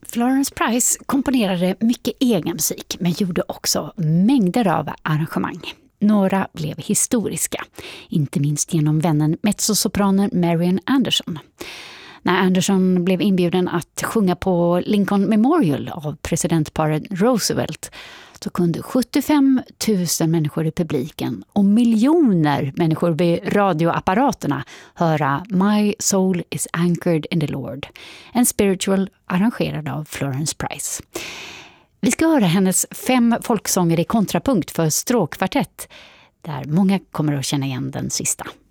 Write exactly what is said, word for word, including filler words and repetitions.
Florence Price komponerade mycket egen musik men gjorde också mängder av arrangemang. Några blev historiska, inte minst genom vännen mezzosopranen Marian Anderson. När Anderson blev inbjuden att sjunga på Lincoln Memorial av presidentparet Roosevelt så kunde sjuttiofem tusen människor i publiken och miljoner människor vid radioapparaterna höra My Soul is Anchored in the Lord, en spiritual arrangerad av Florence Price. Vi ska höra hennes fem folksånger i kontrapunkt för stråkkvartett, där många kommer att känna igen den sista.